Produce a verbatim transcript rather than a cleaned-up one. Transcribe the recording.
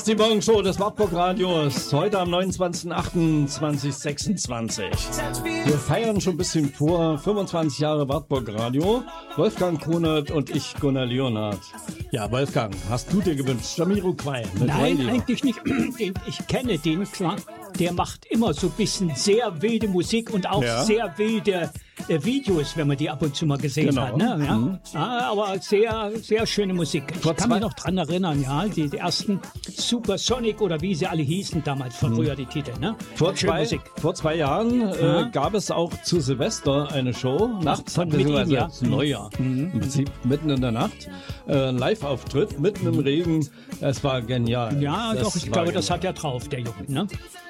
Die Morgenshow des Wartburg-Radios, heute am neunundzwanzigsten achten zweitausendsechsundzwanzig. Wir feiern schon ein bisschen vor, fünfundzwanzig Jahre Wartburg-Radio. Wolfgang Kunert und ich, Gunnar Leonhardt. Ja, Wolfgang, hast du dir gewünscht, Jamiroquai? Nein, Radio? Eigentlich nicht. Ich kenne den, klar. Der macht immer so ein bisschen sehr wilde Musik und auch ja. sehr wilde äh, Videos, wenn man die ab und zu mal gesehen genau. hat. Ne? Ja? Mhm. Ah, aber sehr, sehr schöne Musik. Ich Vor kann mich noch dran erinnern, ja, die, die ersten Supersonic oder wie sie alle hießen damals, von früher mhm. die Titel. Ne? Vor, zwei, vor zwei Jahren äh, gab es auch zu Silvester eine Show, nachts, von mit ihm, ja. Neujahr, mhm. im Prinzip mitten in der Nacht. Äh, Live-Auftritt, mitten im Regen. Es war genial. Ja, das doch, ich glaube, genial. Das hat er drauf, der Junge. Ne?